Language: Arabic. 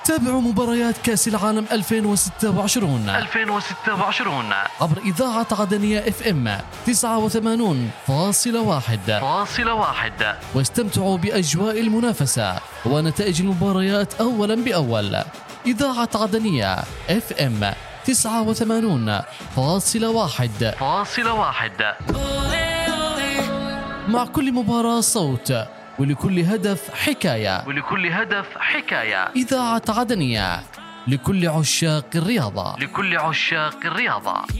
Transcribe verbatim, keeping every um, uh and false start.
تابعوا مباريات كأس العالم ألفين وستة وعشرين ألفين وستة وعشرين عبر إذاعة عدنية اف ام تسعة وثمانين فاصلة واحد فاصلة واحد واستمتعوا بأجواء المنافسة ونتائج المباريات أولا بأول. إذاعة عدنية اف ام تسعة وثمانين فاصلة واحد فاصلة واحد. مع كل مباراة صوت، ولكل هدف حكاية، ولكل هدف حكاية. إذاعة عدنية لكل عشاق الرياضة. لكل عشاق الرياضة.